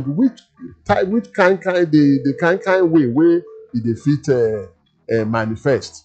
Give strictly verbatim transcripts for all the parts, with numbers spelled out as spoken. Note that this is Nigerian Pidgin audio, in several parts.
which type which kind kind the the kind kind way wey e dey fit uh, uh, manifest.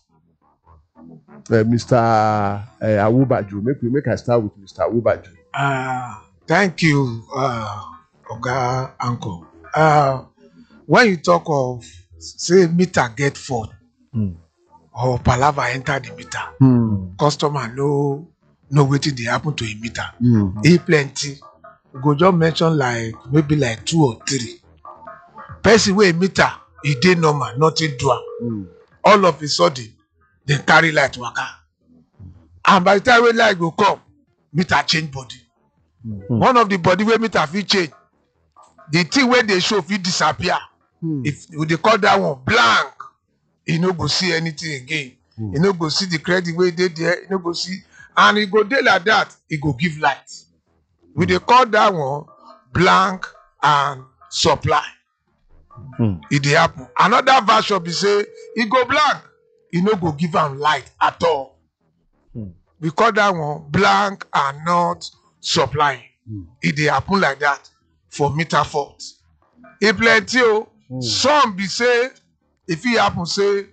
Uh, Mister Uh, Awubaju, make we make I start with Mister Awubaju. Uh, thank you, uh, Oga Uncle. Uh, when you talk of say meter get fault Mm. or palava enter the meter, Hmm. customer no know wetin dey happen to a meter. Hmm. E plenty. We go just mention like maybe like two or three. Person wey meter e dey normal, nothing do am. Hmm. All of a sudden, they carry light waka. And by the time wey light go come, meter change body. Hmm. One of the body wey meter fit change, the thing wey dey show fit disappear. Hmm. If we dey call that one blank, e no go see anything again. Hmm. E no go see the credit wey dey there. E no go see, and e go dey like that. E go give light. We dey call that one blank and supply. Hmm. E dey happen. Another version be say e go blank, e no go give am light at all. Hmm. We call that one blank and not supplying. Hmm. E dey happen like that for meter fault. E plenty o. Hmm. Some be say e fit happen say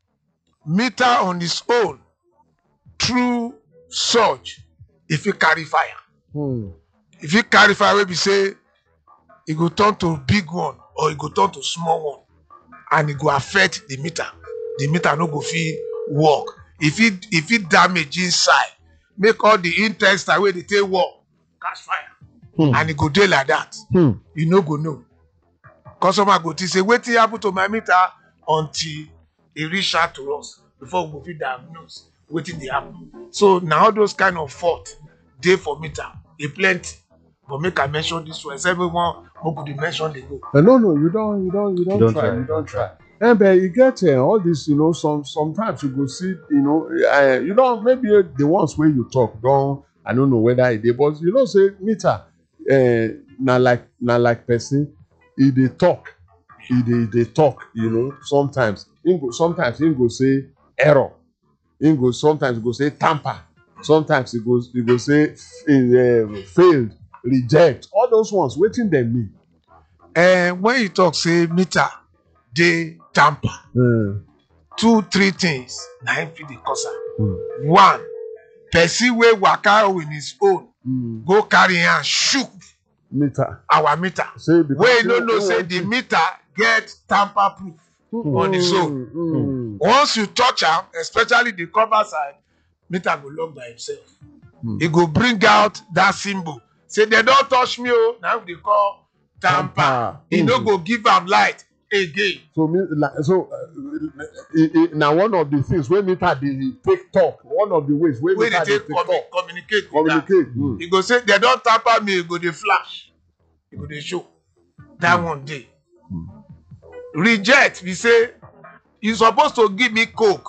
meter on its own through surge e fit carry fire. Hmm. E fit carry fire wey be say e go turn to big one or e go turn to small one, and e go affect the meter. The meter no go fit work. E fit e fit damage inside, make all the intestine wey dey take work catch fire. Hmm. And e go dey like that. Hmm. You no go know. Customer go think say wetin happen to my meter until e reach out to us before we go fit diagnose wetin dey happen. So na all those kind of fault dey for meter. E plenty. But make I mention this one. Everyone who could mention they go. Uh, no, no, you don't, you don't, you don't, don't try, try, you don't try. And but you get uh, all this, you know. Some sometimes you go see, you know, uh, you know, maybe uh, the ones where you talk don't. I don't know whether it dey, but you know, say meter, uh, na like na like person, he dey talk, he dey dey talk, you know. Sometimes, he go, sometimes he go say error, he go sometimes he go say tamper, sometimes he go he go say uh, failed, reject. All those ones, wetin dem mean? And when you talk say meter dey tamper, Uh, two three things na im fit dey cause am. hmm. One, person wey waka with his own Mm. go carry hand shook Meter. our meter. Say because Wey no they- know they say want the to- meter get tamper proof on its own. Mm, mm, Once you touch am, especially the cover side, meter go lock by himself. mm. E go bring out that symbol. Say they don touch me o, na im dey call tamper. Tamper. E no Mm. go give am light again. So me like so uh, it, it, na one of the things wey meter dey take talk. One of the ways wey Wey dey meter dey take take commu- talk. communicate with am. Communicate. Mm. E go say they don tamper me, e go dey flash. E go dey show. That one dey. Mm. Reject be say you suppose to give me coke.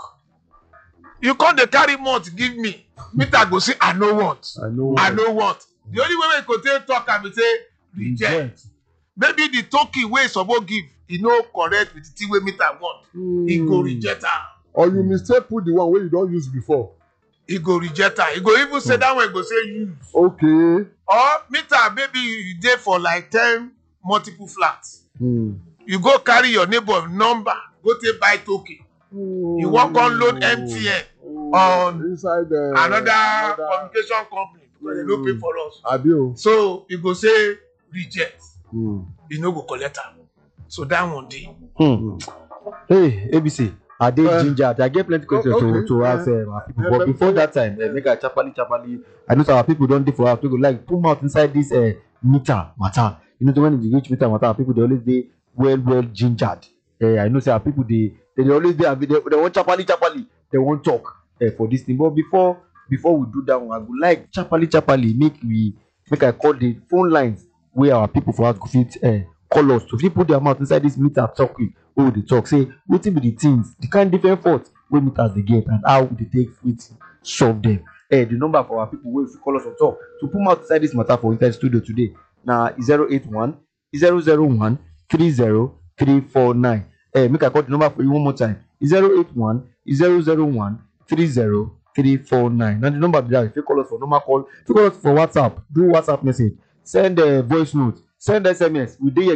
You come dey carry malt give me. Meter go say I no want. I know. I no want. The only way wey you go take talk am be say reject. Maybe the token wey you suppose give, e no correct with the thing wey meter want. E go Mm. reject am. Or you mistake put the one wey you don use before. E go reject am. E go even say that one, e go say use. Okay. Or meter maybe you dey for like ten multiple flats. Mm. You go carry your neighbor number, go take buy token. You wan come load M T N on inside uh, another communication company because they no pay for us. Abi o. So you go say reject. Mm. You no go collect am. So that one dey. Hmm. Hey, A B C. I dey Uh, ginger. I get plenty questions okay, to to yeah. ask um, our people. Yeah, But let me before tell that time, uh, make I chapali chapali. I know some our people don't dey for our people like put mouth inside this uh, meter matter. You know, the when you reach meter matter, our people they always dey well well gingered. Uh, I know say our people they they, they always dey they, they want chapali chapali. They want talk uh, for this thing. But before before we do that one, I would like chapali chapali make we make I call the phone lines where our people for us go fit uh, call us to fit put their mouth inside this meter talk with. Oh, they talk say wetin be the things, the kind different faults wey meters dey get and how they take fit solve them. Eh, the number for our people wey fit call us on top to put mouth inside this matter for inside studio today na zero eight one zero zero one three zero three four nine. Eh, make I call the number for you one more time. zero eight one zero zero one three zero three four nine. Now the number be that. If you call us for normal call, if you call us for WhatsApp, do WhatsApp message, send a uh, voice note, send S M S. We dey here